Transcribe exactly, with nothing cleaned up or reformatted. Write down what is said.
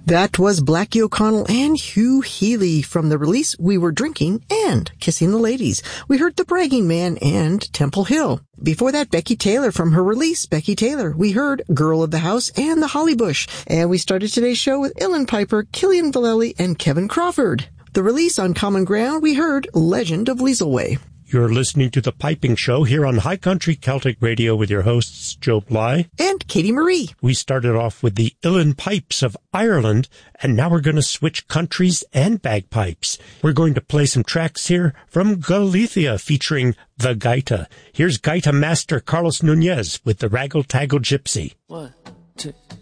That was Blackie O'Connell and Hugh Healy from the release We Were Drinking and Kissing the Ladies. We heard The Bragging Man and Temple Hill. Before that, Becky Taylor from her release, Becky Taylor. We heard Girl of the House and The Holly Bush. And we started today's show with Ilan Piper, Killian Vallely, and Kevin Crawford. The release on Common Ground, we heard Legend of Weaselway. You're listening to The Piping Show here on High Country Celtic Radio with your hosts, Joe Bly and Katie Marie. We started off with the Uilleann Pipes of Ireland, and now we're going to switch countries and bagpipes. We're going to play some tracks here from Galicia featuring the Gaita. Here's Gaita master Carlos Nunez with the Raggle Taggle Gypsy. One, two.